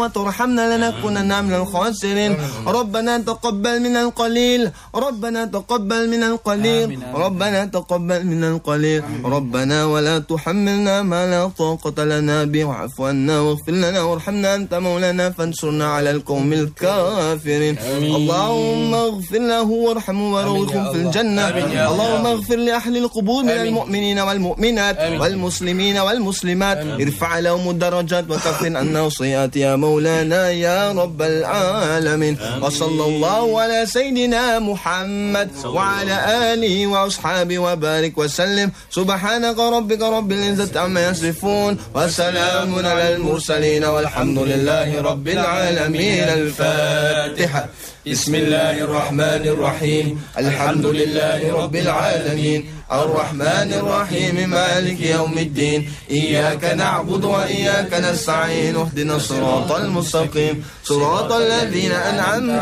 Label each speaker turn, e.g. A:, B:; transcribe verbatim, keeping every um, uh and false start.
A: وترحمنا لنكونن من الخاسرين. ربنا تقبل من القليل، ربنا تقبل من القليل، ربنا تقبل من القليل. ربنا ولا تحملنا ما لا طاقة لنا به، واعف عنا واغفر لنا وارحمنا، أنت مولانا فانصرنا على القوم الكافرين. اللهم اغفر له وارحمه وروحه في الجنة. اللهم اغفر لأهل القبور من المؤمنين والمؤمنات والمسلمين والمسلمات، ارفع لهم الدرجات وكفر عنا السيئات يا مولانا يا رب العالمين. وصلى الله على سيدنا محمد وعلى آله وأصحابه وبارك وسلم. سبحانك ربك رب العزة عما يصفون وسلام على المرسلين والحمد لله رب العالمين. الفاتحة. بسم الله الرحمن الرحيم. الحمد لله رب العالمين الرحمن الرحيم مالك يوم الدين. إياك نعبد وإياك نستعين، اهدنا الصراط المستقيم صراط الذين أنعمت